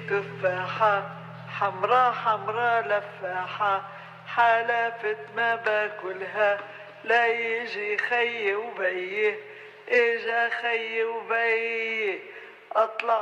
تفاحة حمرا حمرا لفاحة، حلفت ما باكلها لا يجي خي وبيه. اجا خي وبيه اطلع